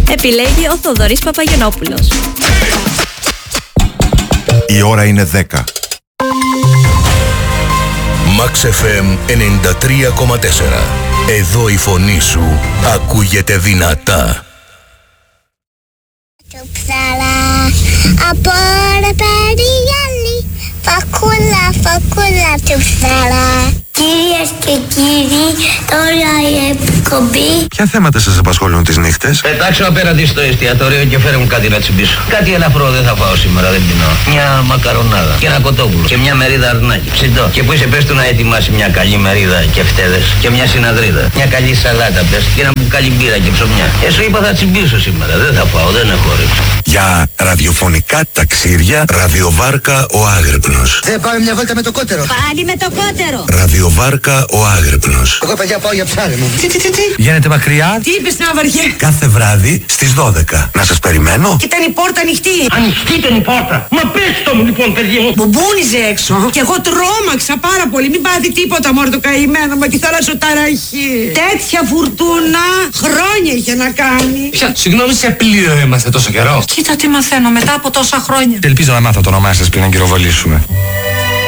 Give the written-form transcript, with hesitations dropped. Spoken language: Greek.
Επιλέγει ο Θοδωρής Παπαγενόπουλος. Η ώρα είναι 10. Max FM 93,4. Εδώ η φωνή σου ακούγεται δυνατά. Το ψαρά από ρε περιγέλη, φακούλα του ψαρά. Κυρίες και κύριοι, τώρα η εκπομπή. Ποια θέματα σας απασχολούν τις νύχτες? Πετάξω απέναντι στο εστιατόριο και φέρε μου κάτι να τσιμπήσω. Κάτι ελαφρό δεν θα φάω σήμερα, δεν πεινώ. Μια μακαρονάδα και ένα κοτόπουλο και μια μερίδα αρνάκι. Ψητό. Και που είσαι πες του να ετοιμάσει μια καλή μερίδα και φτέδες και μια συναδρίδα. Μια καλή σαλάτα πες και ένα μπουκάλι μπύρα και ψωμιά. Σου είπα θα τσιμπήσω σήμερα, δεν θα φάω, δεν έχω όρεξη. Για ραδιοφωνικά ταξίδια, ραδιοβάρκα ο Άγρυπνος. Δεν πάμε μια βόλτα με το κότερο. Πάλι με το κότερο. Ραδιοβάρκα ο Άγρυπνος. Εγώ παιδιά πάω για ψάρι μου. Τι. Βγαίνετε μακριά? Τι είπες Ναύαρχε? Κάθε βράδυ στις 12. Να σας περιμένω. Και ήταν η πόρτα ανοιχτή. Ανοιχτή ήταν η πόρτα. Μα πες το μου λοιπόν παιδί μου. Μπουμπούνιζε έξω. Και εγώ τρόμαξα πάρα πολύ. Μην πάθει τίποτα μόνο το καημένο μου και θέλω σωταραχή. Τέτοια φουρτούνα χρόνια είχε να κάνει. Συγγνώμη, σε πλοίο είμαστε τόσο καιρό? Κοίτα τι μαθαίνω μετά από τόσα χρόνια. Ελπίζω να μάθω το όνομά σας πριν να κυροβολήσουμε.